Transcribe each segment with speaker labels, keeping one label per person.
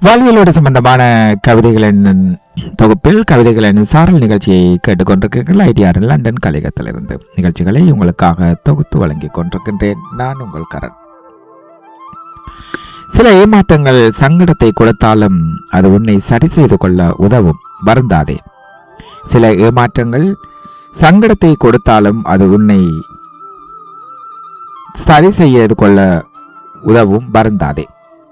Speaker 1: வாழ்வியலோடு சம்பந்தமான கவிதைகளின் தொகுப்பில் கவிதைகளின் சாரல் நிகழ்ச்சியை கேட்டுக்கொண்டிருக்கிறீர்கள். ஐடிஆர் லண்டன் கலையகத்திலிருந்து நிகழ்ச்சிகளை உங்களுக்காக தொகுத்து வழங்கிக் கொண்டிருக்கின்றேன். நான் உங்கள் கரண். சில ஏமாற்றங்கள் சங்கடத்தை கொடுத்தாலும் அது உன்னை சரி செய்து கொள்ள உதவும், வருந்தாதே. சில ஏமாற்றங்கள் சங்கடத்தை கொடுத்தாலும் அது உன்னை சரி செய்து கொள்ள உதவும், வருந்தாதே.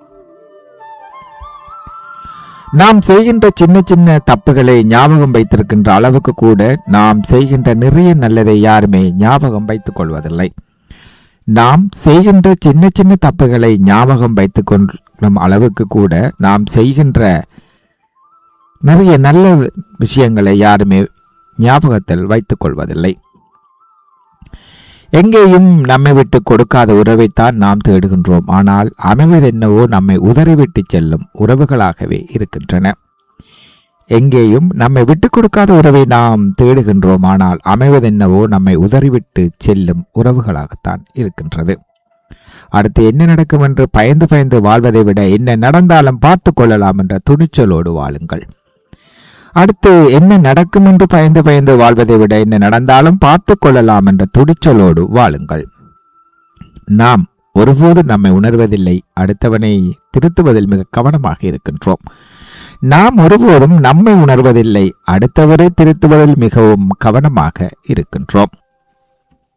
Speaker 1: நாம் செய்கின்ற சின்ன சின்ன தப்புகளை ஞாபகம் வைத்திருக்கின்ற அளவுக்கு கூட நாம் செய்கின்ற நிறைய நல்லதை யாருமே ஞாபகம் வைத்துக் கொள்வதில்லை. நாம் செய்கின்ற சின்ன சின்ன தப்புகளை ஞாபகம் வைத்துக் கொள்ளும் அளவுக்கு கூட நாம் செய்கின்ற நிறைய நல்ல விஷயங்களை யாருமே ஞாபகத்தில் வைத்துக் கொள்வதில்லை. எங்கேயும் நம்மை விட்டு கொடுக்காத உறவைத்தான் நாம் தேடுகின்றோம். ஆனால் அமைவதென்னவோ நம்மை உதறிவிட்டு செல்லும் உறவுகளாகவே இருக்கின்றன. எங்கேயும் நம்மை விட்டு கொடுக்காத உறவை நாம் தேடுகின்றோம். ஆனால் அமைவதென்னவோ நம்மை உதறிவிட்டு செல்லும் உறவுகளாகத்தான் இருக்கின்றது. அடுத்து என்ன நடக்கும் என்று பயந்து பயந்து வாழ்வதை விட என்ன நடந்தாலும் பார்த்து கொள்ளலாம் என்ற துணிச்சலோடு வாழுங்கள். அடுத்து என்ன நடக்கும் என்று பயந்து பயந்து வாழ்வதை விட என்ன நடந்தாலும் பார்த்து கொள்ளலாம் என்ற துணிச்சலோடு வாழுங்கள். நாம் ஒருபோதும் நம்மை உணர்வதில்லை, அடுத்தவனை திருத்துவதில் மிக கவனமாக இருக்கின்றோம். நாம் ஒருபோதும் நம்மை உணர்வதில்லை, அடுத்தவரை திருத்துவதில் மிகவும் கவனமாக இருக்கின்றோம்.